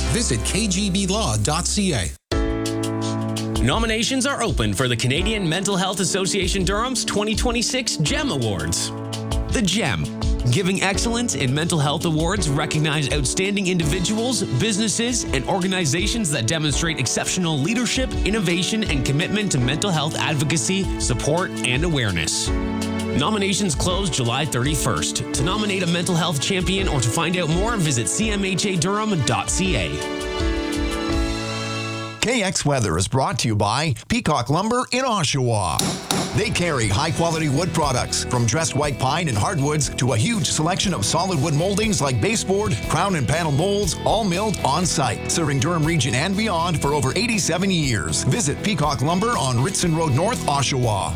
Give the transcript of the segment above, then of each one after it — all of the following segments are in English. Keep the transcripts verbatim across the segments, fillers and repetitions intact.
Visit k g b law dot c a. Nominations are open for the Canadian Mental Health Association Durham's twenty twenty-six GEM Awards. The GEM, Giving Excellence in Mental Health Awards, recognize outstanding individuals, businesses, and organizations that demonstrate exceptional leadership, innovation, and commitment to mental health advocacy, support, and awareness. Nominations close July thirty-first. To nominate a mental health champion or to find out more, visit c m h a durham dot c a. K X Weather is brought to you by Peacock Lumber in Oshawa. They carry high-quality wood products, from dressed white pine and hardwoods to a huge selection of solid wood moldings like baseboard, crown and panel molds, all milled on-site, serving Durham Region and beyond for over eighty-seven years. Visit Peacock Lumber on Ritson Road North, Oshawa.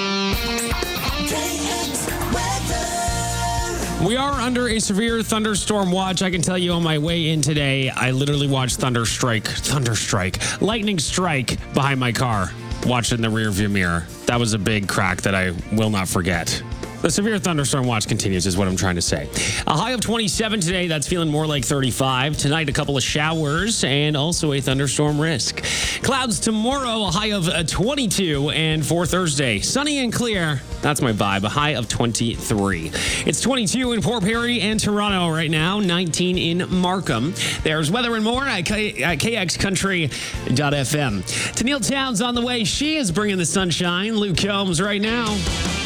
We are under a severe thunderstorm watch. I can tell you on my way in today, I literally watched thunder strike, thunder strike, lightning strike behind my car. Watched it in the rearview mirror. That was a big crack that I will not forget. The severe thunderstorm watch continues is what I'm trying to say. A high of twenty-seven today. That's feeling more like thirty-five. Tonight, a couple of showers and also a thunderstorm risk. Clouds tomorrow, a high of twenty-two. And for Thursday, sunny and clear. That's my vibe. A high of twenty-three. It's twenty-two in Port Perry and Toronto right now. nineteen in Markham. There's weather and more at, K- at k x country dot f m. Tennille Towns on the way. She is bringing the sunshine. Luke Combs right now.